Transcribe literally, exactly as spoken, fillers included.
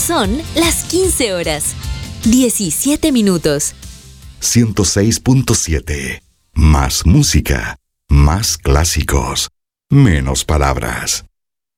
Son las quince horas, diecisiete minutos. ciento seis punto siete. Más música, más clásicos, menos palabras.